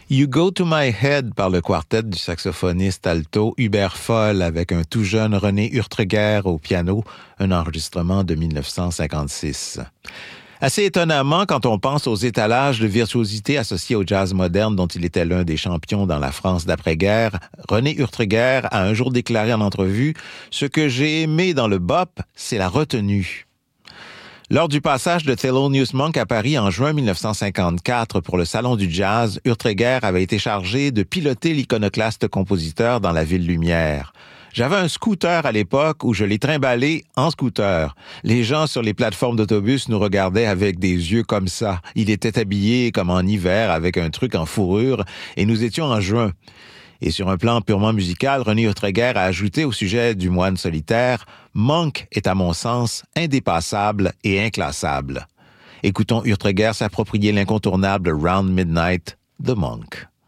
You Go to My Head par le quartet du saxophoniste alto Hubert Foll avec un tout jeune René Urtreger au piano, un enregistrement de 1956. Assez étonnamment, quand on pense aux étalages de virtuosité associés au jazz moderne dont il était l'un des champions dans la France d'après-guerre, René Urtreger a un jour déclaré en entrevue « Ce que j'ai aimé dans le bop, c'est la retenue ». Lors du passage de Thelonious Monk à Paris en juin 1954 pour le Salon du Jazz, Urtreger avait été chargé de piloter l'iconoclaste compositeur dans la ville lumière. J'avais un scooter à l'époque où je l'ai trimballé en scooter. Les gens sur les plateformes d'autobus nous regardaient avec des yeux comme ça. Il était habillé comme en hiver avec un truc en fourrure et nous étions en juin. Et sur un plan purement musical, René Urtreger a ajouté au sujet du moine solitaire « Monk est à mon sens indépassable et inclassable ». Écoutons Urtreger s'approprier l'incontournable Round Midnight de Monk.